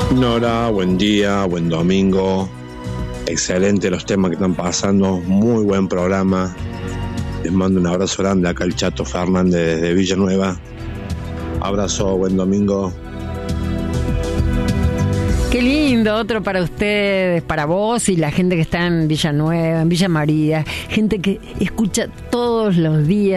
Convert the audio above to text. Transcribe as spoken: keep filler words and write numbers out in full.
Nora, buen día, buen domingo. Excelente los temas que están pasando, muy buen programa. Les mando un abrazo grande acá el Chato Fernández desde Villanueva. Abrazo, buen domingo. Qué lindo, otro para ustedes, para vos y la gente que está en Villanueva, en Villa María, gente que escucha todos los días